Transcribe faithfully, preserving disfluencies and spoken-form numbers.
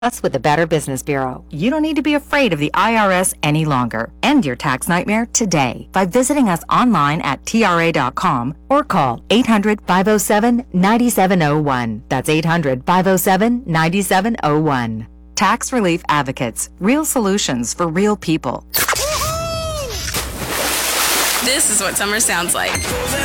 Us with the Better Business Bureau. You don't need to be afraid of the I R S any longer. End your tax nightmare today by visiting us online at T R A dot com or call eight hundred, five oh seven, nine seven oh one. That's eight hundred, five oh seven, nine seven oh one. Tax Relief Advocates. Real solutions for real people. This is what summer sounds like.